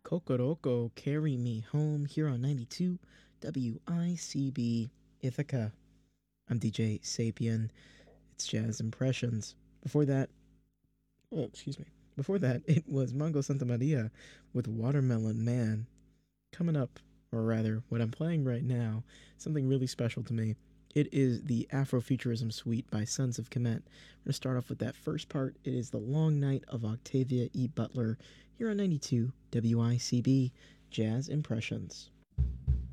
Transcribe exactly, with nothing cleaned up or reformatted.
Kokoroko Carry Me Home here on ninety-two W I C B Ithaca. I'm D J Sapien. It's Jazz Impressions. Before that, oh, excuse me. Before that, it was Mango Santa Maria with Watermelon Man. Coming up, or rather, what I'm playing right now, something really special to me. It is the Afrofuturism Suite by Sons of Kemet. We're going to start off with that first part. It is The Long Night of Octavia E. Butler here on ninety-two W I C B Jazz Impressions.